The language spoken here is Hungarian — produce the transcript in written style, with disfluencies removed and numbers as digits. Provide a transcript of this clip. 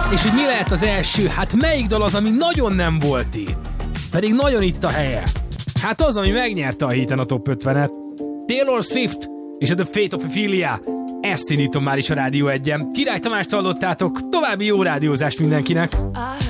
És hogy mi lehet az első? Hát melyik dal az, ami nagyon nem volt itt? Pedig nagyon itt a helye. Hát az, ami megnyerte a héten a Top 50-et. Taylor Swift és a The Fate of Ophelia. Ezt indítom már is a Rádió 1-en. Király Tamást hallottátok, további jó rádiózást mindenkinek!